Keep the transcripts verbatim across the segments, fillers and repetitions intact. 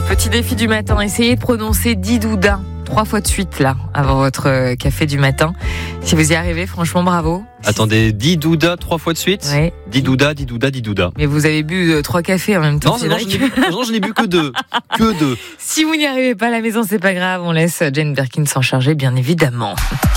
Petit défi du matin, essayez de prononcer Didouda trois fois de suite là, avant votre café du matin. Si vous y arrivez, franchement, bravo. Attendez, Didouda trois fois de suite. Oui. Didouda, Didouda, Didouda. Mais vous avez bu euh, trois cafés en même temps. Non, non, je n'ai, non, je n'ai bu que deux. Que deux. Si vous n'y arrivez pas à la maison, c'est pas grave. On laisse Jane Birkin s'en charger, bien évidemment.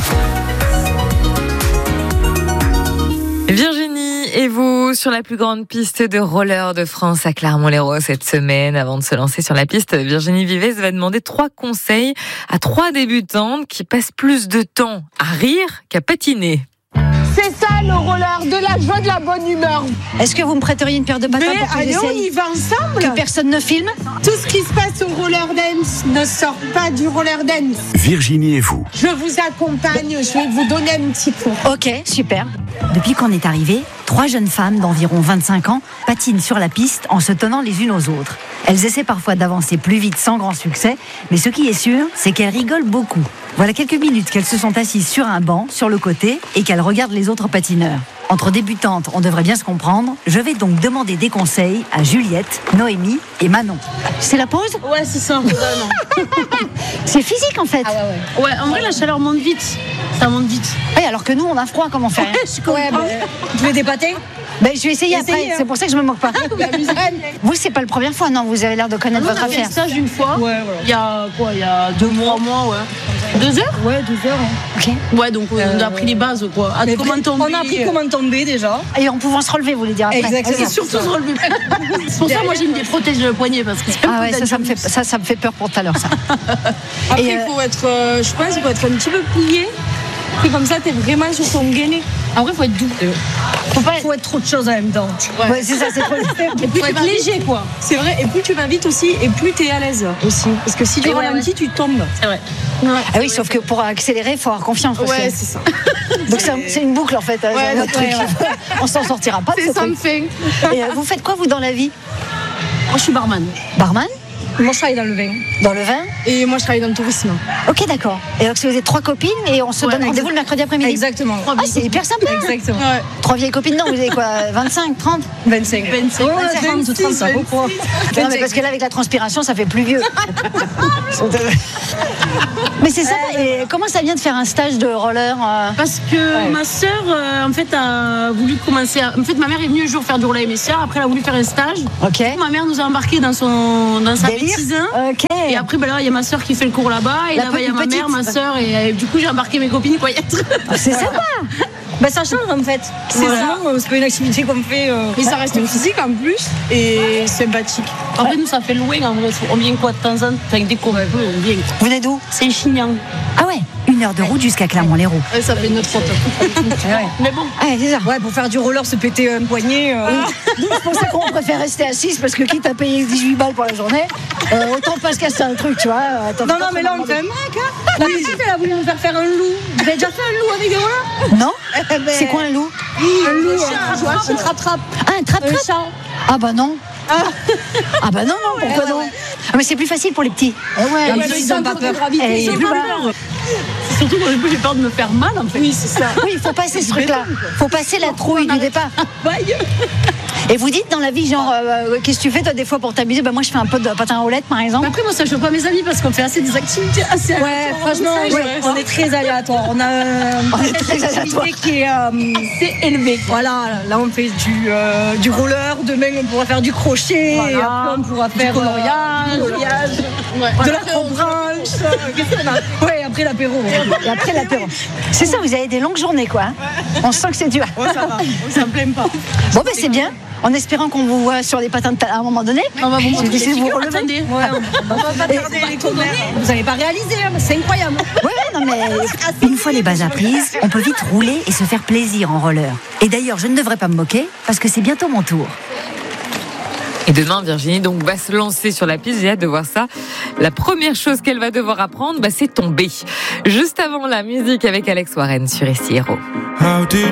Virginie et vous sur la plus grande piste de roller de France à Clermont-Lérault cette semaine. Avant de se lancer sur la piste, Virginie Vives va demander trois conseils à trois débutantes qui passent plus de temps à rire qu'à patiner. C'est ça le roller, de la joie, de la bonne humeur. Est-ce que vous me prêteriez une paire de patins Mais pour que allez, on j'essaye y va ensemble. que personne ne filme? Tout ce qui se passe au roller dance ne sort pas du roller dance. Virginie et vous. Je vous accompagne, je vais vous donner un petit cours. Ok, super. Depuis qu'on est arrivé, trois jeunes femmes d'environ vingt-cinq ans patinent sur la piste en se tenant les unes aux autres. Elles essaient parfois d'avancer plus vite sans grand succès, mais ce qui est sûr, c'est qu'elles rigolent beaucoup. Voilà quelques minutes qu'elles se sont assises sur un banc, sur le côté, et qu'elles regardent les autres patineurs. Entre débutantes, on devrait bien se comprendre. Je vais donc demander des conseils à Juliette, Noémie et Manon. C'est la pause? Ouais, c'est ça. C'est physique en fait. Ah ouais, ouais. Ouais, en vrai, la chaleur monte vite. Ça monte vite. Oui, alors que nous, on a froid, comment on fait? Je comprends. Ouais, bah, Tu veux dépater? ben, je vais essayer Essayez, après, hein. c'est pour ça que je me moque pas. Vous, c'est pas la première fois, non? Vous avez l'air de connaître Nous, on votre a fait un affaire. stage une fois. Ouais, voilà. Il y a quoi? Il y a deux mois, mois, ouais. Deux heures? Ouais, deux heures. Hein. Ok. Ouais, donc euh, on a appris les bases, quoi. À Mais comment vrai- tomber. on a appris comment tomber déjà. Et en pouvant se relever, vous voulez dire après? Exactement. Et surtout se relever. C'est pour ça, moi, j'ai mis des protèges de poignet parce que c'est un Ah peu ouais, ça, ça me fait, ça, ça me fait peur pour tout à l'heure, ça. Après, Et, il euh, faut être, euh, je pense, il faut être un petit peu plié. Puis comme ça, t'es vraiment sur ton gainé. En vrai, faut être doux. Faut pas faut être trop de choses en même temps. Ouais, c'est ça, c'est trop. Et puis être léger, quoi. C'est vrai. Et plus tu vas vite aussi, et plus t'es à l'aise aussi. Parce que si tu Et ouais, ralentis, ouais. tu tombes. C'est vrai. Ah oui, sauf que pour accélérer, il faut avoir confiance aussi. Ouais, c'est ça. Donc c'est, un- c'est une boucle en fait, euh, Ouais, notre ouais, truc. ouais. On s'en sortira pas de ce C'est ça truc. me fait. Et, euh, vous faites quoi vous dans la vie? Moi, je suis barman. Barman? Moi, je travaille dans le vin. Dans le vin? Et moi, je travaille dans le tourisme. Ok, d'accord. Et donc si vous êtes trois copines et on se Ouais, donne rendez-vous exact- le mercredi après-midi? Exactement. Ah, c'est hyper sympa. Exactement. Ouais. Trois vieilles copines, non, vous avez quoi, vingt-cinq, trente? vingt-cinq. vingt-cinq. Ouais, trente, trente, ça vaut quoi? Non, mais parce que là, avec la transpiration, ça fait plus vieux. Mais c'est ça. Et comment ça vient de faire un stage de roller euh, Parce que ma sœur, euh, en fait, a voulu commencer. À... En fait, ma mère est venue un jour faire du roller avec mes sœurs. Après, elle a voulu faire un stage. Ok. Ma mère nous a embarqués dans son dans sa Délire. bêtise. Ok. Et après, ben là, il y a ma sœur qui fait le cours là-bas. Et La là-bas, il y a ma petite. mère, ma sœur. Et euh, du coup, j'ai embarqué mes copines, quoi. Ah, c'est sympa. Bah, ça change en fait. C'est Voilà. vraiment, euh, c'est pas une activité qu'on fait. euh, Mais ça reste physique en plus et sympathique. Après, nous, ça fait loin, en vrai. On vient quoi de temps en temps? Enfin, dès qu'on peut, on vient. Vous venez d'où? C'est un Chignan. Ah ouais, une heure de route jusqu'à Clermont-Lérault. Ouais, ça fait notre faute. Mais bon. Ah, c'est ça. Ouais, pour faire du roller, se péter un poignet. euh, Nous, c'est pour ça qu'on préfère rester assise parce que quitte à payer dix-huit balles pour la journée, euh, autant pas se casser un truc, tu vois. Attends, Non, faut non, pas mais là, trop on fait un demander. mac, hein. La petite, elle a voulu nous faire faire un loup. Vous avez déjà fait un loup avec des rollers? Non? C'est quoi un loup? Un loup, un trap-trap. Ah, un trap-trap? Un chat. Ah bah non. Ah bah non, non, pourquoi non? Ah, mais c'est plus facile pour les petits. Ouais, Ouais, mais ils ils ont pas peur. Eh, Ils ont plus pas bas. peur. Surtout quand j'ai peur de me faire mal, en fait. Oui, c'est ça. Oui, il faut passer ce truc-là. Faut passer la trouille du départ. Et vous dites dans la vie, genre, euh, qu'est-ce que tu fais toi des fois pour t'amuser? Bah moi je fais un peu de patin à roulettes par exemple. Après, moi, ça choque pas mes amis parce qu'on fait assez des activités assez Ouais, aléatoires. franchement, Ça, ouais, je- on est très aléatoire. On a euh, On est très aléatoire. activité qui est euh, C'est élevé. voilà, là on fait du, euh, du roller, demain on pourra faire du crochet, Voilà. et après on pourra faire euh, coloriage. du coloriage, Ouais. de l'acrobranche, euh, qu'est-ce qu'on a? Ouais, après l'apéro. Et après l'apéro. C'est ça, vous avez des longues journées quoi. Hein. On sent que c'est dur. Ouais, ça va, ça me plaint pas. Bon ben c'est bien. En espérant qu'on vous voit sur des patins de ta- à un moment donné. On va vous montrer J'ai décidé des de vous figures. relever. Attendez. Ouais, on va pas tarder les commères. Vous n'avez pas réalisé, hein, mais c'est incroyable. Oui, non mais une fois les bases apprises, on peut vite rouler et se faire plaisir en roller. Et d'ailleurs, je ne devrais pas me moquer parce que c'est bientôt mon tour. Et demain, Virginie donc va se lancer sur la piste. J'ai hâte de voir ça. La première chose qu'elle va devoir apprendre, bah, c'est tomber. Juste avant la musique avec Alex Warren sur S C Hero.